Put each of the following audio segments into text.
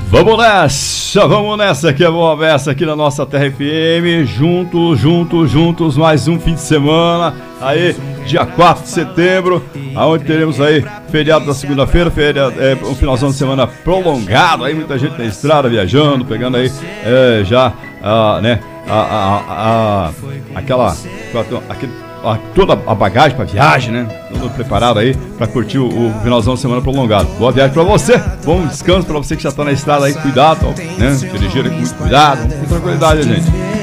Vamos nessa que é boa beça aqui na nossa Terra FM, juntos, mais um fim de semana, aí, dia 4 de setembro, aonde teremos aí feriado da segunda-feira, um finalzão de semana prolongado, aí muita gente na estrada viajando, pegando aí toda a bagagem pra viagem, né? Tudo preparado aí pra curtir o finalzão de semana prolongado. Boa viagem pra você, bom descanso pra você que já tá na estrada aí, cuidado, né? Dirigir aí com muito cuidado, com tranquilidade, gente.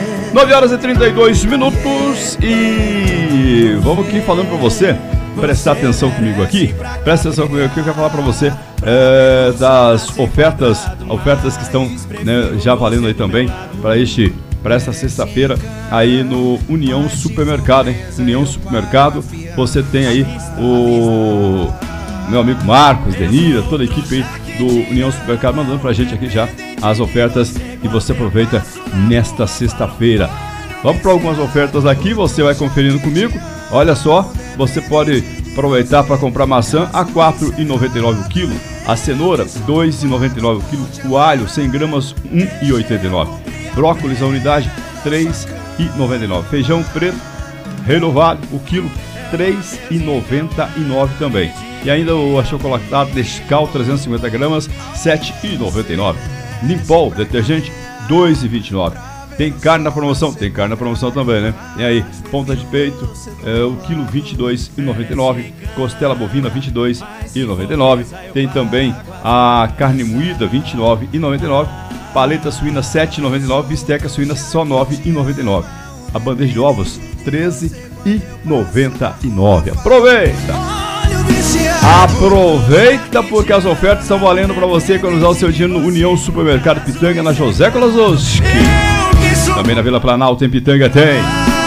9h32 e vamos aqui falando pra você, prestar atenção comigo aqui, presta atenção comigo aqui, eu quero falar pra você das ofertas que estão, né, já valendo aí também para esta sexta-feira aí no União Supermercado, hein? União Supermercado, você tem aí o meu amigo Marcos, Denira, toda a equipe aí do União Supermercado mandando pra gente aqui já as ofertas que você aproveita nesta sexta-feira. Vamos para algumas ofertas aqui, você vai conferindo comigo. Olha só, você pode aproveitar para comprar maçã a R$ 4,99 o quilo, a cenoura R$ 2,99 o quilo, o alho 100 gramas R$ 1,89. Brócolis a unidade R$ 3,99. Feijão preto renovado o quilo R$ 3,99 também. E ainda o achocolatado Nescau 350 gramas R$ 7,99. Limpol detergente R$ 2,29. Tem carne na promoção? Tem carne na promoção também, né? E aí, ponta de peito, o quilo R$ 22,99. Costela bovina R$ 22,99. Tem também a carne moída R$ 29,99. Paleta suína R$ 7,99, bisteca suína só R$ 9,99. A bandeja de ovos R$ 13,99. Aproveita porque as ofertas estão valendo para você quando usar o seu dinheiro no União Supermercado Pitanga, na José Kolosowski. Também na Vila Planalto em Pitanga tem.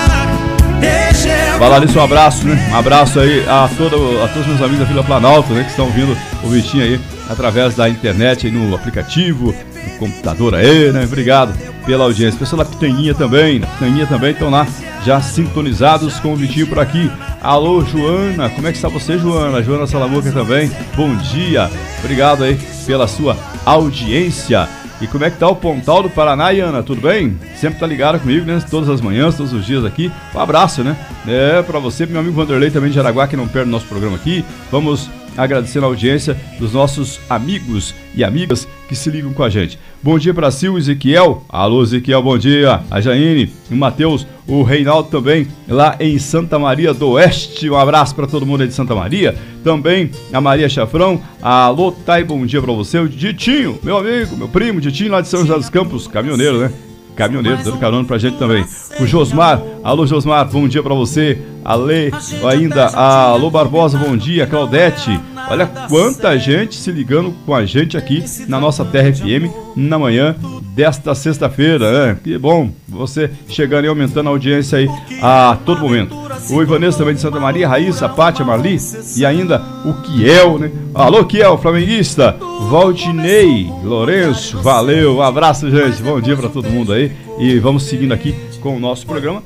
Vai lá nisso, um abraço, né? Um abraço aí a todos os meus amigos da Vila Planalto, né? Que estão ouvindo o bichinho aí através da internet, aí no aplicativo, no computador aí, né? Obrigado pela audiência. Pessoal da Pitanguinha também estão lá já sintonizados com o bichinho por aqui. Alô, Joana, como é que está você, Joana? Joana Salamuca também, bom dia. Obrigado aí pela sua audiência. E como é que tá o Pontal do Paraná, Ana? Tudo bem? Sempre tá ligado comigo, né? Todas as manhãs, todos os dias aqui. Um abraço, né? Pra você, meu amigo Vanderlei também de Araguá, que não perde o nosso programa aqui. Vamos agradecendo a audiência dos nossos amigos e amigas que se ligam com a gente. Bom dia para Silvio, Ezequiel. Alô, Ezequiel, bom dia. A Jaine, o Matheus, o Reinaldo também, lá em Santa Maria do Oeste. Um abraço para todo mundo aí de Santa Maria. Também a Maria Chafrão. Alô, Thay, bom dia para você. O Ditinho, meu amigo, meu primo, Ditinho lá de São José dos Campos, caminhoneiro, né? Caminhoneiro, dando carona pra gente também. O Josmar, alô Josmar, bom dia pra você. Ale, ainda, alô Barbosa, bom dia. Claudete, olha quanta gente se ligando com a gente aqui na nossa Terra FM na manhã desta sexta-feira, né? Que bom, você chegando e aumentando a audiência aí a todo momento. O Ivanês também de Santa Maria, Raíssa, Pátia, Marli e ainda o Kiel, né? Alô Kiel, flamenguista. Valdinei, Lourenço, valeu, um abraço, gente, bom dia pra todo mundo aí. E vamos seguindo aqui com o nosso programa.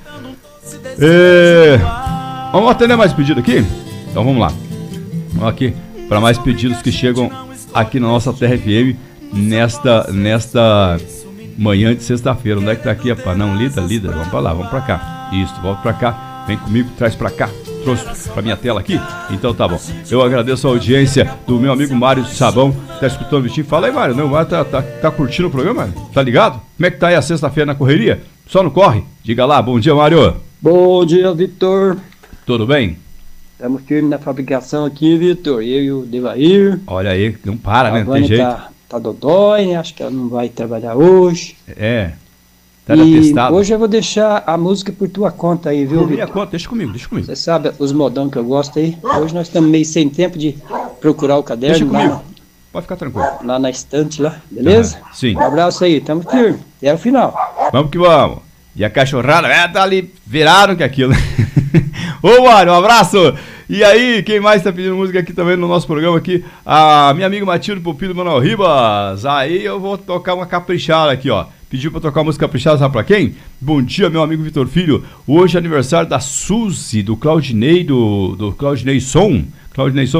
Vamos atender mais pedido aqui? Então vamos lá. Vamos aqui para mais pedidos que chegam aqui na nossa Terra FM nesta manhã de sexta-feira. Onde é que tá aqui, rapaz? Não, Lida, vamos pra lá, vamos pra cá. Isso, volta pra cá, vem comigo, traz pra cá. Trouxe pra minha tela aqui? Então tá bom. Eu agradeço a audiência do meu amigo Mário Sabão, que tá escutando o bichinho. Fala aí, Mário, né? O Mário tá curtindo o programa, Mário? Tá ligado? Como é que tá aí a sexta-feira na correria? Só não corre? Diga lá, bom dia, Mário. Bom dia, Vitor. Tudo bem? Estamos firmes na fabricação aqui, Vitor. Eu e o Devair. Olha aí, não para, né? Não tem jeito. Tá dodói, né? Acho que ela não vai trabalhar hoje. Tá atestado. Hoje eu vou deixar a música por tua conta aí, viu, Vitor? Por minha conta, deixa comigo. Você sabe os modão que eu gosto aí. Hoje nós estamos meio sem tempo de procurar o caderno. Deixa comigo. Pode ficar tranquilo. Lá na estante, lá, beleza? Sim. Um abraço aí, tamo firme. Até o final. Vamos que vamos. E a cachorrada, tá ali, viraram que aquilo. Ô, Mário, um abraço. E aí, quem mais tá pedindo música aqui também no nosso programa aqui? A minha amiga Matilde Pupilo Manuel Ribas. Aí eu vou tocar uma caprichada aqui, ó. Pediu pra tocar uma música caprichada, sabe pra quem? Bom dia, meu amigo Vitor Filho. Hoje é aniversário da Suzy, do Claudinei, do Claudinei Som. Claudinei Som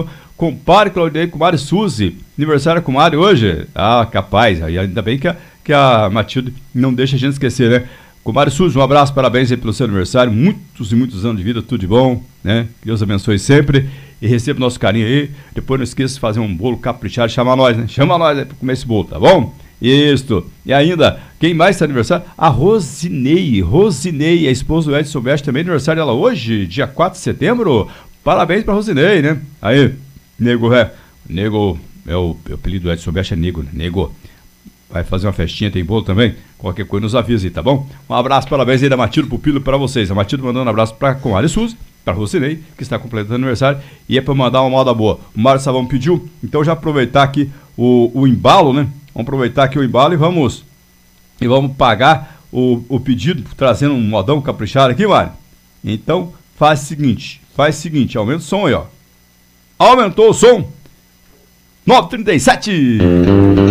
Compadre Claudinei, comadre Suzy, aniversário com Mário hoje? Ah, capaz, aí ainda bem que a Matilde não deixa a gente esquecer, né? Comadre Suzy, um abraço, parabéns aí pelo seu aniversário, muitos e muitos anos de vida, tudo de bom, né? Que Deus abençoe sempre e receba o nosso carinho aí. Depois não esqueça de fazer um bolo caprichado, chama nós, né? Chama nós aí pra comer esse bolo, tá bom? Isso. E ainda, quem mais está aniversário? A Rosinei, a esposa do Edson Best, também aniversário dela hoje, dia 4 de setembro. Parabéns pra Rosinei, né? Aí, nego, é o apelido do Edson Best é Nego, né? Nego. Vai fazer uma festinha, tem bolo também? Qualquer coisa nos avisa aí, tá bom? Um abraço, parabéns aí da Matilde Pupilo pra vocês. A Matilde mandando um abraço pra Comadre Suzy, pra Rocinei, que está completando aniversário, e é pra mandar uma moda boa. O Mário Savão pediu, então já aproveitar aqui o embalo, né? Vamos aproveitar aqui o embalo e vamos pagar o pedido, trazendo um modão caprichado aqui, Mário. Então, faz o seguinte, aumenta o som aí, ó. Aumentou o som. 9h37.